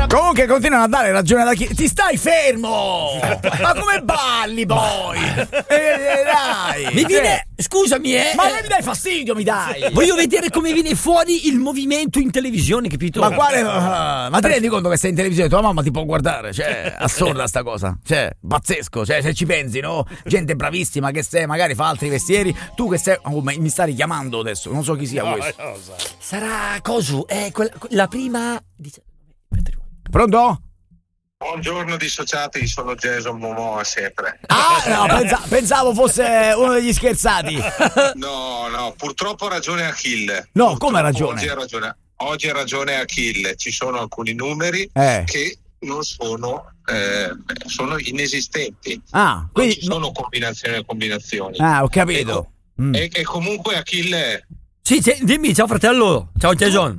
Comunque continuano a dare ragione da chi. Ti stai fermo! Ma come balli poi? Dai! Mi viene. Scusami, Ma mi dai fastidio, mi dai! Voglio vedere come viene fuori il movimento in televisione, capito? Ma quale. Ma ti rendi conto che sei in televisione? Tua mamma ti può guardare? Cioè, assurda sta cosa. Cioè, pazzesco. Cioè, se ci pensi, no? Gente bravissima che sei, magari fa altri mestieri. Tu che sei. Oh, mi sta richiamando adesso. Non so chi sia questo. Sarà coso? La prima. Pronto? Buongiorno dissociati, sono Jason Momoa sempre. Ah, no, pensavo fosse uno degli scherzati. No, purtroppo ha ragione Achille. No, Purtroppo come ha ragione? Oggi ha ragione Achille. Ci sono alcuni numeri che non sono inesistenti. Ah, quindi non ci sono combinazioni. Ah, ho capito. E comunque Achille. Sì, dimmi, ciao fratello. Ciao Jason.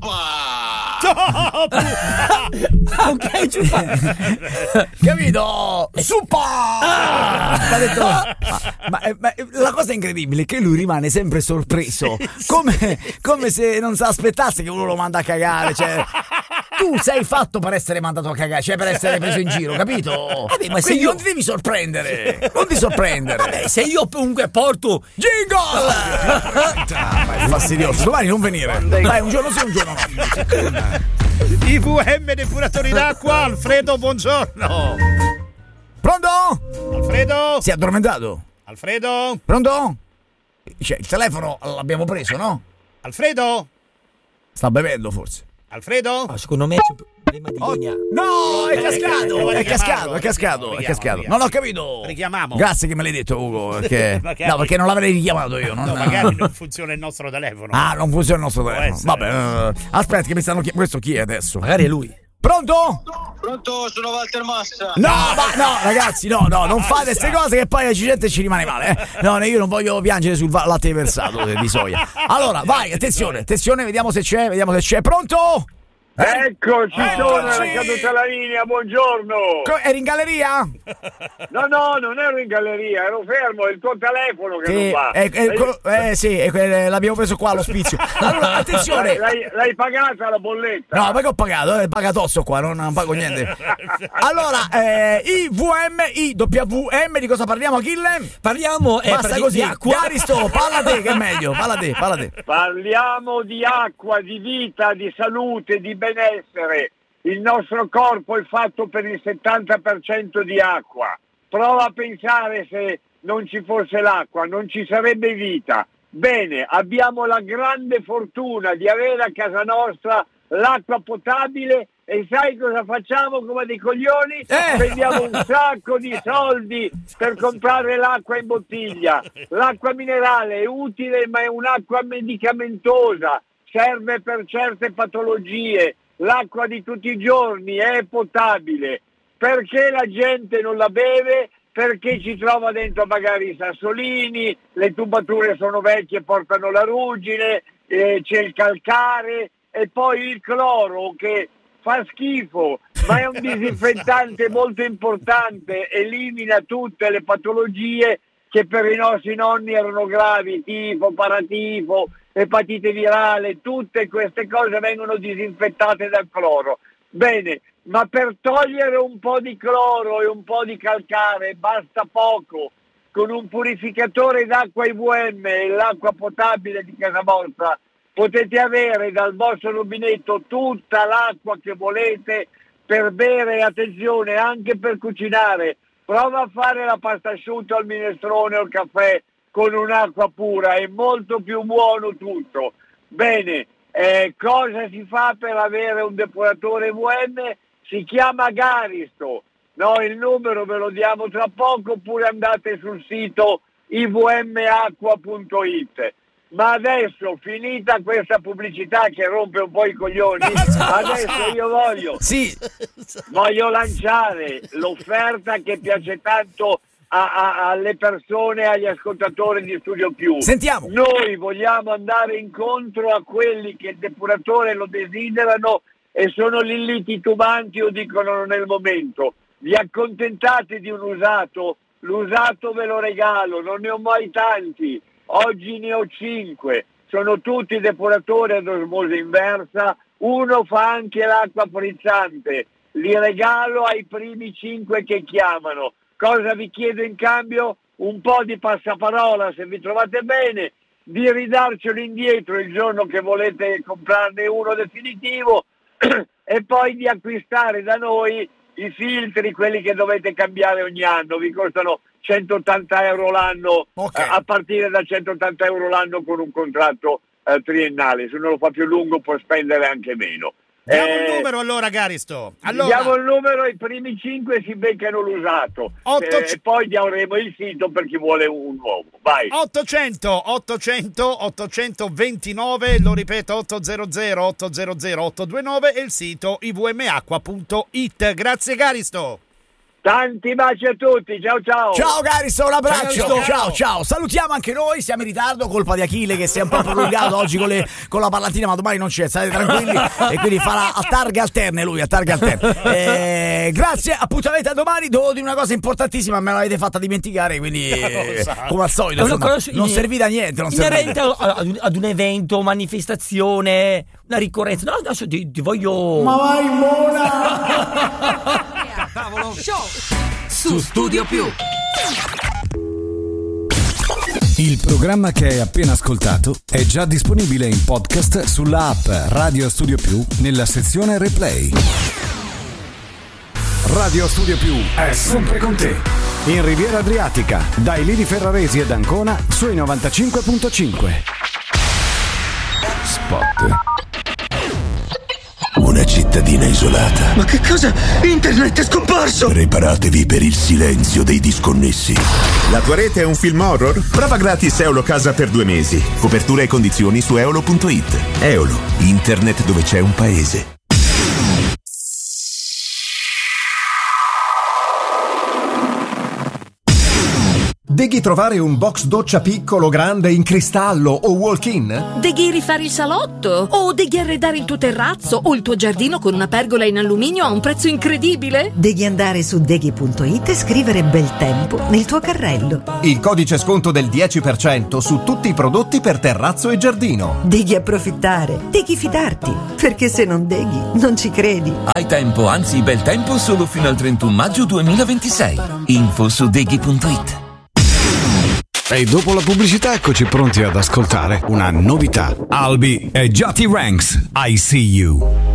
Ok, capito? Suppa! Ma la cosa incredibile è che lui rimane sempre sorpreso, come se non si aspettasse che uno lo manda a cagare. Cioè, tu sei fatto per essere mandato a cagare, cioè per essere preso in giro, capito? Ma se io non ti devi sorprendere, non ti sorprendere. Vabbè, se io comunque porto jingle! Ma è fastidioso, domani non venire. Dai, un giorno sì, un giorno no. IVM depuratori d'acqua, Alfredo, buongiorno. Pronto? Alfredo? Si è addormentato? Alfredo? Pronto? Cioè, il telefono l'abbiamo preso, no? Alfredo? Sta bevendo forse. Alfredo? Secondo me c'è un problema di linea. No, è cascato. Non ho capito. Richiamiamo. Grazie che me l'hai detto, Ugo. Perché perché non l'avrei richiamato io. No, magari non funziona il nostro telefono. Ah, non funziona il nostro telefono. Vabbè, aspetta che mi stanno chiedendo. Questo chi è adesso? Magari è lui. Pronto? Pronto, sono Walter Massa. No, ragazzi, no, non fate queste cose che poi ci rimane male. No, io non voglio piangere sul latte versato di soia. Allora, vai, attenzione, vediamo se c'è. Pronto? Eccoci, sono, è caduta la linea, buongiorno. Eri in galleria? No, non ero in galleria, ero fermo, è il tuo telefono che non va. Sì, l'abbiamo preso qua all'ospizio. Allora, attenzione. L'hai pagata la bolletta? No, perché ho pagato, è pagatosso qua, non pago niente. Allora, IWM, di cosa parliamo, Achille? Parliamo basta così, di acqua. Caristo, parla te che è meglio, parla te. Parliamo di acqua, di vita, di salute, di benessere. Il nostro corpo è fatto per il 70% di acqua. Prova a pensare se non ci fosse l'acqua, non ci sarebbe vita. Bene, abbiamo la grande fortuna di avere a casa nostra l'acqua potabile e sai cosa facciamo come dei coglioni? Spendiamo un sacco di soldi per comprare l'acqua in bottiglia. L'acqua minerale è utile, ma è un'acqua medicamentosa. Serve per certe patologie, l'acqua di tutti i giorni è potabile. Perché la gente non la beve? Perché ci trova dentro magari i sassolini, le tubature sono vecchie e portano la ruggine, c'è il calcare e poi il cloro che fa schifo, ma è un disinfettante molto importante, elimina tutte le patologie che per i nostri nonni erano gravi, tifo, paratifo, epatite virale, tutte queste cose vengono disinfettate dal cloro. Bene, ma per togliere un po' di cloro e un po' di calcare basta poco. Con un purificatore d'acqua IVM e l'acqua potabile di casa vostra potete avere dal vostro rubinetto tutta l'acqua che volete per bere, attenzione, anche per cucinare. Prova a fare la pasta asciutta o il minestrone o il caffè con un'acqua pura, è molto più buono tutto. Bene, cosa si fa per avere un depuratore IVM? Si chiama Garisto. No, il numero ve lo diamo tra poco, oppure andate sul sito ivmacqua.it. Ma adesso, finita questa pubblicità che rompe un po' i coglioni, adesso io voglio lanciare l'offerta che piace tanto alle persone, agli ascoltatori di Studio Più. Sentiamo. Noi vogliamo andare incontro a quelli che il depuratore lo desiderano e sono lì titubanti o dicono non è il momento. Vi accontentate di un usato? L'usato ve lo regalo, non ne ho mai tanti. Oggi ne ho 5, sono tutti depuratori ad osmosi inversa, uno fa anche l'acqua frizzante li regalo ai primi 5 che chiamano. Cosa vi chiedo in cambio? Un po' di passaparola, se vi trovate bene, di ridarcelo indietro il giorno che volete comprarne uno definitivo e poi di acquistare da noi i filtri, quelli che dovete cambiare ogni anno. Vi costano 180 euro l'anno, a partire da 180 euro l'anno con un contratto triennale. Se uno lo fa più lungo può spendere anche meno. Diamo il numero allora, Garisto. Diamo il numero, i primi 5 si beccano l'usato. E poi avremo il sito per chi vuole un nuovo. Vai. 829, lo ripeto, 800-800-829 e il sito ivmacqua.it. Grazie, Garisto. Tanti baci a tutti, ciao ciao. Ciao Garisto, un abbraccio. Ciao. Salutiamo anche noi, siamo in ritardo, colpa di Achille che si è un po' prolungato oggi con la parlantina, ma domani non c'è, state tranquilli, e quindi farà a targhe alterne lui, grazie, appuntamento a domani. Devo dire una cosa importantissima, me l'avete fatta dimenticare, quindi come al solito non servite a niente. Inerente ad un evento, manifestazione, una ricorrenza. No, adesso ti voglio... Ma vai, Mona! Show su Studio Più. Il programma che hai appena ascoltato è già disponibile in podcast sulla app Radio Studio Più nella sezione Replay. Radio Studio Più è sempre con te. In Riviera Adriatica, dai Lidi Ferraresi ed Ancona sui 95.5. Spot. Una cittadina isolata. Ma che cosa? Internet è scomparso! Preparatevi per il silenzio dei disconnessi. La tua rete è un film horror? Prova gratis Eolo Casa per 2 mesi. Copertura e condizioni su eolo.it. Eolo, internet dove c'è un paese. Devi trovare un box doccia piccolo, grande, in cristallo o walk-in? Devi rifare il salotto? O devi arredare il tuo terrazzo o il tuo giardino con una pergola in alluminio a un prezzo incredibile? Devi andare su deghi.it e scrivere bel tempo nel tuo carrello. Il codice sconto del 10% su tutti i prodotti per terrazzo e giardino. Devi approfittare, devi fidarti, perché se non deghi non ci credi. Hai tempo, anzi bel tempo solo fino al 31 maggio 2026. Info su deghi.it. E dopo la pubblicità eccoci pronti ad ascoltare una novità. Albi e Jati Ranks, I See You.